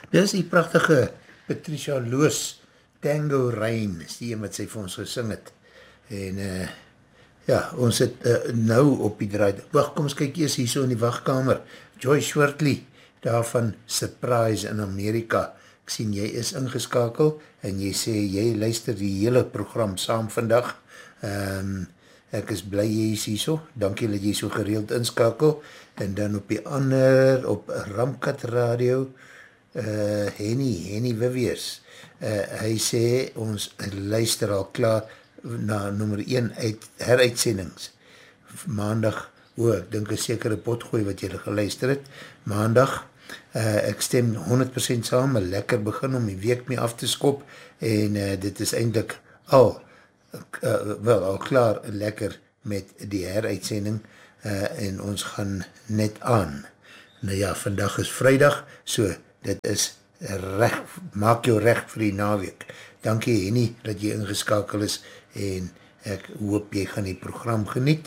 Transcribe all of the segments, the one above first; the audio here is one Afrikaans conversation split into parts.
Dis die prachtige Patricia Loos, Tango Rain, is die een wat sy vir ons gesing het. En ja, ons het nou op die draai. Wacht, kom ons kyk eers hier so in die wachtkamer. Joy Shortley, daarvan Surprise in Amerika. Ek sien jy is ingeskakel en jy sê jy luister die hele program saam vandag. Ek is bly jy is hier so. Dankie dat jy so gereeld inskakel. En dan op die ander, op Ramkat Radio, Henny Wiviers. Hy sê ons luister al klaar na nummer 1 heruitsendings. Maandag, ek dink een sekere potgooi wat jylle geluister het. Maandag, ek stem 100% saam, een lekker begin om die week mee af te skop en dit is eindelijk al klaar lekker met die heruitsending en ons gaan net aan. Nou ja, vandag is vrydag, so dit is recht, maak jou recht vir die naweek. Dankie Henny dat jy ingeskakel is en ek hoop jy gaan die program geniet.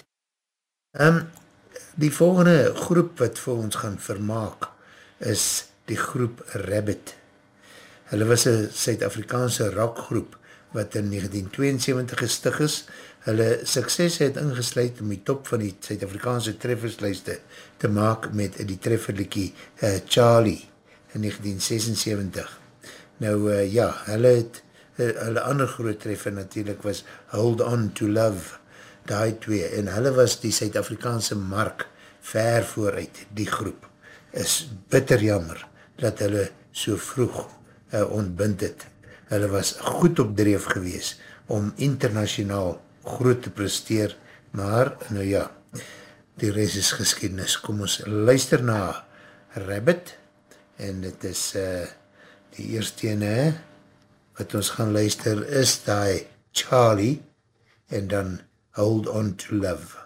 Die volgende groep wat vir ons gaan vermaak is die groep Rabbit. Hulle was een Suid-Afrikaanse rockgroep wat in 1972 gestig is. Hulle sukses het ingesluit om die top van die Suid-Afrikaanse trefferslijste te maak met die trefferlikie Charlie in 1976. Nou ja, hulle ander groot treffer natuurlijk was Hold On To Love, die twee, en hulle was die Suid-Afrikaanse mark ver vooruit, die groep. Is bitter jammer dat hulle so vroeg ontbind het. Hulle was goed op dreef gewees om internationaal groot te presteer, maar nou ja, die rest is geskiedenis. Kom ons luister na Rabbit, en dit is die eerste ene wat ons gaan luister is die Charlie, en dan Hold On To Love.